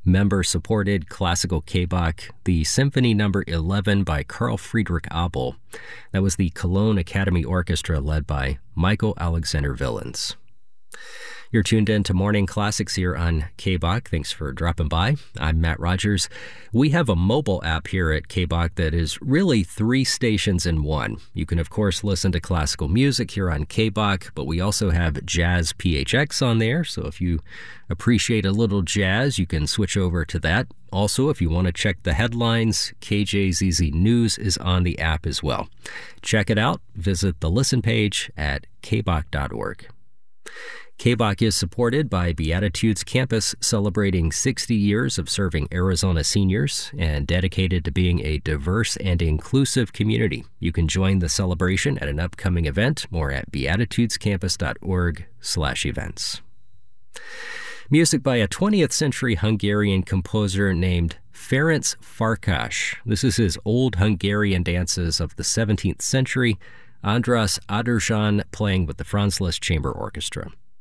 member-supported classical K-Bach, the Symphony No. 11 by Carl Friedrich Abel. That was the Cologne Academy Orchestra led by Michael Alexander Villens. You're tuned in to Morning Classics here on K-Bach. Thanks for dropping by. I'm Matt Rogers. We have a mobile app here at K-Bach that is really 3 stations in one. You can, of course, listen to classical music here on K-Bach, but we also have Jazz PHX on there. So if you appreciate a little jazz, you can switch over to that. Also, if you want to check the headlines, KJZZ News is on the app as well. Check it out. Visit the listen page at kbach.org. K-Bach is supported by Beatitudes Campus, celebrating 60 years of serving Arizona seniors and dedicated to being a diverse and inclusive community. You can join the celebration at an upcoming event. More at beatitudescampus.org/events. Music by a 20th century Hungarian composer named Ferenc Farkas. This is his old Hungarian dances of the 17th century. András Adorján playing with the Franz Liszt Chamber Orchestra.